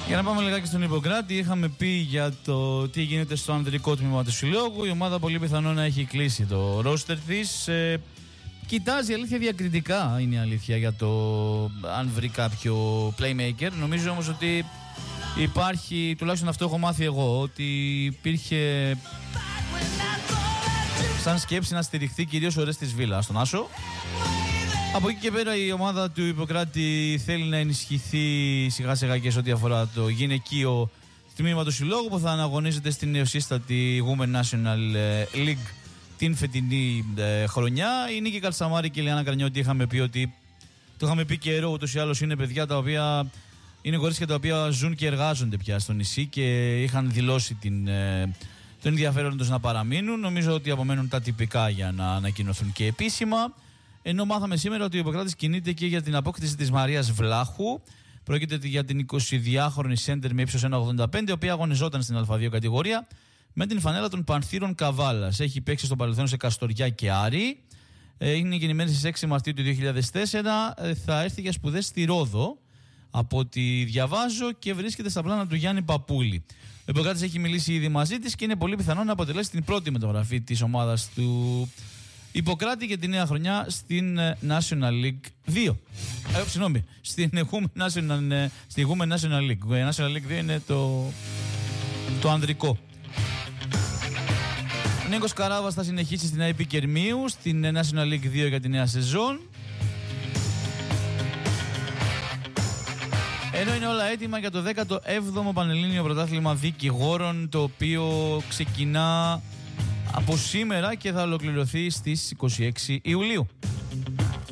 Για να πάμε λιγάκι στον Ιπποκράτη, είχαμε πει για το τι γίνεται στο ανδρικό τμήμα του συλλόγου. Η ομάδα πολύ πιθανό να έχει κλείσει το ρόστερ της. Κοιτάζει, αλήθεια, διακριτικά είναι η αλήθεια για το αν βρει κάποιο playmaker. Νομίζω όμως ότι υπάρχει, τουλάχιστον αυτό έχω μάθει εγώ, ότι υπήρχε σαν σκέψη να στηριχθεί κυρίως ο Ρέστης Βίλα στον Άσο. Από εκεί και πέρα η ομάδα του Ιπποκράτη θέλει να ενισχυθεί σιγά σιγά και σε ό,τι αφορά το γυναικείο τμήμα του συλλόγου που θα αναγωνίζεται στην νεοσύστατη Women National League την φετινή χρονιά. Η Νίκη Καλσαμάρη και η Λιάννα Καρνιώτη το είχαμε πει καιρό, ούτως ή άλλως είναι παιδιά τα οποία είναι κορίτσια τα οποία ζουν και εργάζονται πια στο νησί και είχαν δηλώσει τον ενδιαφέρον τους να παραμείνουν. Νομίζω ότι απομένουν τα τυπικά για να ανακοινωθούν και επίσημα. Ενώ μάθαμε σήμερα ότι ο Ιπποκράτης κινείται και για την απόκτηση της Μαρίας Βλάχου. Πρόκειται για την 22χρονη σέντερ με ύψος 1,85, η οποία αγωνιζόταν στην Α2 κατηγορία με την φανέλα των Πανθύρων Καβάλας. Έχει παίξει στο παρελθόν σε Καστοριά και Άρη. Είναι γεννημένη στις 6 Μαρτίου του 2004. Θα έρθει για σπουδές στη Ρόδο, από ό,τι διαβάζω, και βρίσκεται στα πλάνα του Γιάννη Παπούλη. Ο Ιπποκράτης έχει μιλήσει ήδη μαζί της και είναι πολύ πιθανό να αποτελέσει την πρώτη μεταγραφή της ομάδας του Ιπποκράτη για τη νέα χρονιά στην National League 2. Συγγνώμη, στη Women National League. Η National League 2 είναι το ανδρικό. Ο Νίκος Καράβας θα συνεχίσει στην ΑΕΠ Κερμίου στην National League 2 για τη νέα σεζόν. Ενώ είναι όλα έτοιμα για το 17ο Πανελλήνιο Πρωτάθλημα Δικηγόρων, το οποίο ξεκινά από σήμερα και θα ολοκληρωθεί στις 26 Ιουλίου.